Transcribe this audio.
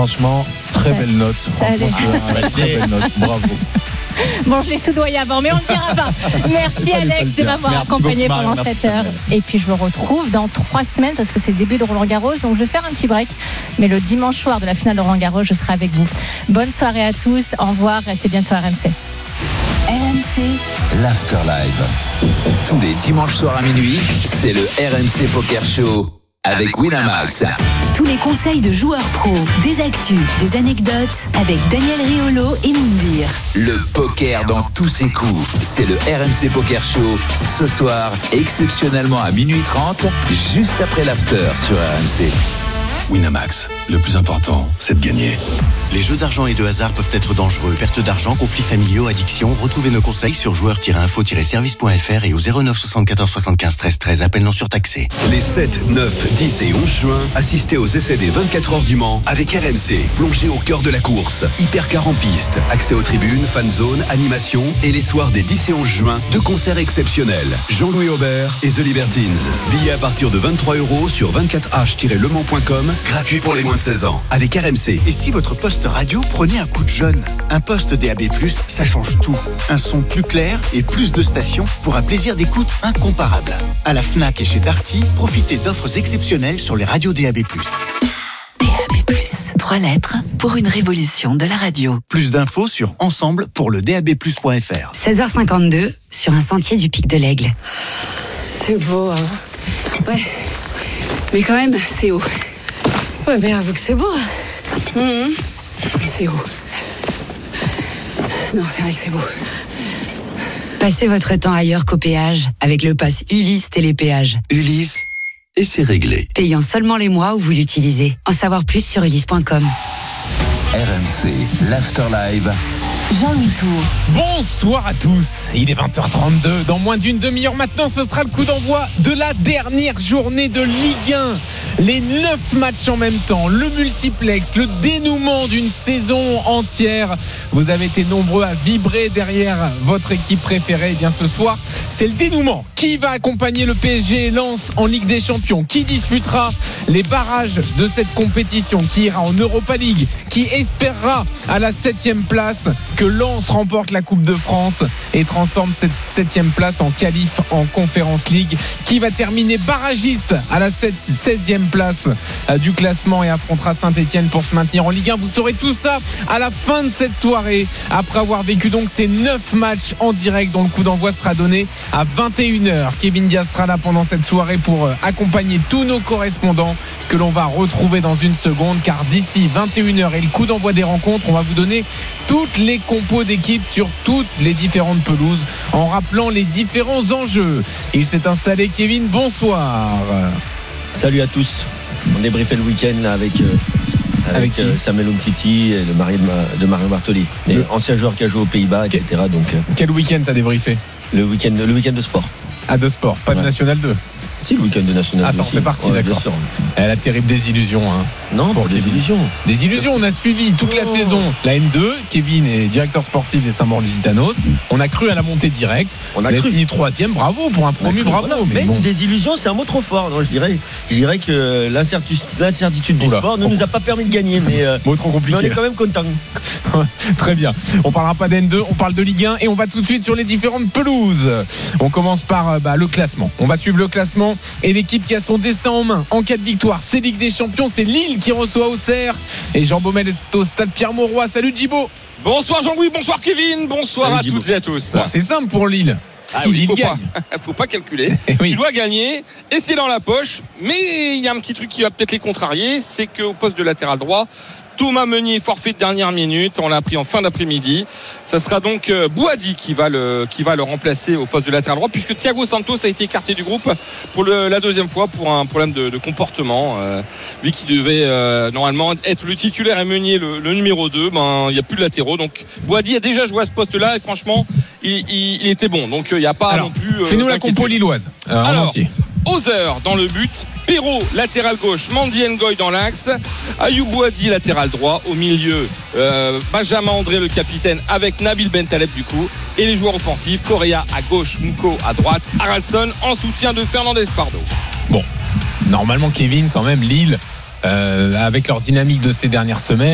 Franchement, très belle note. Très belle note. Bravo. Bon, je l'ai soudoyé avant, mais on ne le dira pas. Merci Alex de m'avoir accompagné pendant cette heure. Et puis je vous retrouve dans 3 semaines parce que c'est le début de Roland Garros. Donc je vais faire un petit break. Mais le dimanche soir de la finale de Roland Garros, je serai avec vous. Bonne soirée à tous. Au revoir. Restez bien sur RMC. RMC, l'Afterlife. Tous les dimanches soirs à minuit, c'est le RMC Poker Show avec Winamax. Tous les conseils de joueurs pros, des actus, des anecdotes avec Daniel Riolo et Moundir. Le poker dans tous ses coups, c'est le RMC Poker Show. Ce soir, exceptionnellement à minuit 30, juste après l'after sur RMC. Winamax, le plus important, c'est de gagner. Les jeux d'argent et de hasard peuvent être dangereux. Perte d'argent, conflits familiaux, addiction. Retrouvez nos conseils sur joueurs-info-service.fr et au 09 74 75 13 13. Appel non surtaxé. Les 7, 9, 10 et 11 juin, assistez aux essais des 24 heures du Mans avec RMC. Plongez au cœur de la course. Hypercar en piste. Accès aux tribunes, fan zone, animation. Et les soirs des 10 et 11 juin, 2 concerts exceptionnels. Jean-Louis Aubert et The Libertines. Billets à partir de 23 € sur 24h-lemans.com. Gratuit pour les moins de 16 ans. Avec RMC. Et si votre poste radio prenait un coup de jeune? Un poste DAB+, ça change tout. Un son plus clair et plus de stations pour un plaisir d'écoute incomparable. À la Fnac et chez Darty, profitez d'offres exceptionnelles sur les radios DAB+. DAB+, 3 lettres pour une révolution de la radio. Plus d'infos sur ensemble pour le DAB+.fr. 16h52 sur un sentier du Pic de l'Aigle. C'est beau, hein. Ouais. Mais quand même, c'est haut. Ouais, mais avoue que c'est beau. C'est haut. Non, c'est vrai que c'est beau. Passez votre temps ailleurs qu'au péage avec le pass Ulysse Télépéage. Ulysse, et c'est réglé. Payant seulement les mois où vous l'utilisez. En savoir plus sur ulysse.com. RMC, l'Afterlife. Jean-Louis Tour. Bonsoir à tous. Il est 20h32. Dans moins d'une demi-heure maintenant, ce sera le coup d'envoi de la dernière journée de Ligue 1. Les 9 matchs en même temps, le multiplex, le dénouement d'une saison entière. Vous avez été nombreux à vibrer derrière votre équipe préférée. Et bien ce soir, c'est le dénouement. Qui va accompagner le PSG et Lens en Ligue des Champions? Qui disputera les barrages de cette compétition? Qui ira en Europa League? Qui espérera à la 7e place que Lens remporte la Coupe de France et transforme cette 7e place en qualif en Conference League? Qui va terminer barragiste à la 16e place du classement et affrontera Saint-Etienne pour se maintenir en Ligue 1? Vous saurez tout ça à la fin de cette soirée, après avoir vécu donc ces 9 matchs en direct dont le coup d'envoi sera donné à 21h. Kevin Diaz sera là pendant cette soirée pour accompagner tous nos correspondants que l'on va retrouver dans une seconde, car d'ici 21h et le coup d'envoi des rencontres, on va vous donner toutes les compos d'équipe sur toutes les différentes pelouses en rappelant les différents enjeux. Il s'est installé. Kevin, bonsoir. Salut à tous. On débriefait le week-end là avec Samuel Umtiti et le mari de Mario Bartoli, ancien joueur qui a joué aux Pays-Bas, etc. Donc, quel week-end t'as débriefé? Le week-end de sport. Ah, de sport, pas de National 2. Si, le week-end de National 2. Ah, ça en fait partie, d'accord. La terrible désillusion. Non, pour des illusions. Des illusions, on a suivi toute la saison la N2. Kevin est directeur sportif des Saint-Maur-Lusitanos. On a cru à la montée directe. On a fini 3e, bravo pour un promu, bravo. Voilà, mais bon. Des illusions, c'est un mot trop fort. Non, je dirais que l'incertitude du sport ne nous a pas permis de gagner. Mais, mot trop compliqué. Mais on est quand même content. Très bien. On parlera pas d'N2, on parle de Ligue 1 et on va tout de suite sur les différentes pelouses. On commence par le classement. On va suivre le classement et l'équipe qui a son destin en main en cas de victoire, c'est Ligue des Champions, c'est Lille qui reçoit Auxerre et Jean Baumel est au stade Pierre-Mauroy. Salut Djibo. Bonsoir Jean-Louis, bonsoir Kevin, bonsoir à toutes et à tous. Bon, c'est simple pour Lille. Si Lille gagne. Faut pas calculer. Tu dois gagner et c'est dans la poche. Mais il y a un petit truc qui va peut-être les contrarier, c'est qu'au poste de latéral droit, Thomas Meunier, forfait de dernière minute, on l'a appris en fin d'après-midi. Ça sera donc Bouhaddi qui va le remplacer au poste de latéral droit, puisque Thiago Santos a été écarté du groupe pour la deuxième fois pour un problème de comportement. Lui qui devait normalement être le titulaire et Meunier le numéro 2, il n'y a plus de latéraux. Donc Bouhaddi a déjà joué à ce poste-là et franchement, il était bon. Donc il n'y a pas non plus. Fais-nous la compo lilloise en entier. Ozer dans le but, Perrault latéral gauche, Mandy Ngoy dans l'axe, Ayoub Bouhaddi latéral droit, au milieu Benjamin André le capitaine avec Nabil Bentaleb du coup, et les joueurs offensifs, Correa à gauche, Mouko à droite, Haralson en soutien de Fernandez Pardo. Bon, normalement Kevin quand même Lille avec leur dynamique de ces dernières semaines